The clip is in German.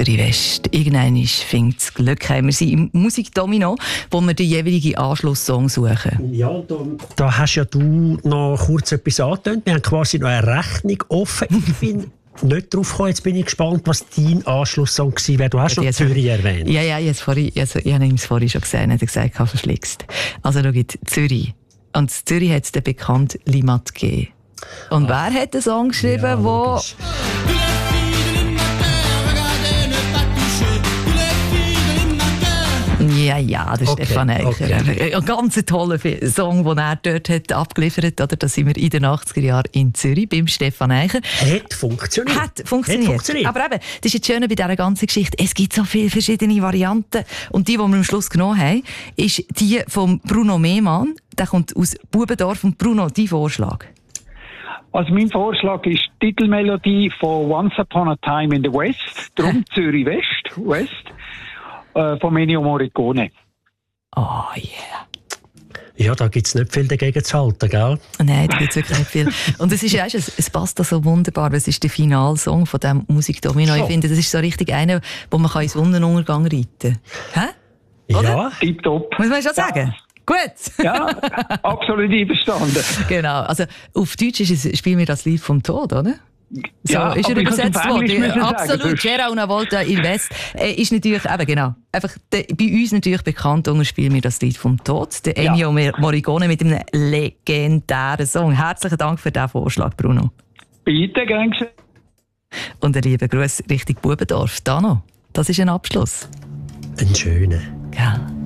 Zürich West. Irgendwann findet das Glück. Wir sind im Musikdomino, wo wir den jeweiligen Anschlusssong suchen. Ja, da hast ja du noch kurz etwas angetönt. Wir haben quasi noch eine Rechnung offen. Ich bin nicht drauf gekommen. Jetzt bin ich gespannt, was dein Anschlusssong war. Du hast noch Zürich erwähnt. Ja, ich habe es vorhin schon gesehen. Ich habe gesagt, verschlickst. Also schau, Zürich. Und in Zürich hat es den bekannten Limat gegeben. Und wer hat den Song geschrieben, wo... Ja, das ist Stefan Eicher. Okay. Ein ganz toller Song, den er dort hat abgeliefert hat. Da sind wir in den 80er Jahren in Zürich beim Stefan Eicher. Hat funktioniert. Aber eben, das ist das Schöne bei dieser ganzen Geschichte. Es gibt so viele verschiedene Varianten. Und die wir am Schluss genommen haben, ist die von Bruno Mehmann. Der kommt aus Bubendorf. Und Bruno, dein Vorschlag? Also mein Vorschlag ist die Titelmelodie von Once Upon a Time in the West. Drum Zürich West. Von Ennio Morricone. Oh yeah. Ja, da gibt es nicht viel dagegen zu halten, gell? Nein, da gibt es wirklich nicht viel. Und es passt da so wunderbar. Es ist der Finalsong von diesem Musikdomino. Ich finde, das ist so richtig einer, wo man in Sonnenuntergang reiten kann. Hä? Oder? Ja. Tipptopp. Muss man schon sagen? Gut. Ja, absolut einverstanden. Genau. Also, auf Deutsch ist es «Spiel mir das Lied vom Tod», oder? So ja, ist er übersetzt worden. Absolut, C'era una volta il West. Ist natürlich, eben genau, einfach bei uns natürlich bekannt unter «Spiel mir das Lied vom Tod». Der Ennio Morricone mit einem legendären Song. Herzlichen Dank für diesen Vorschlag, Bruno. Bitte, gern geschehen. Und einen lieben Gruß Richtung Bubendorf. Dano, das ist ein Abschluss. Ein schöner. Ja.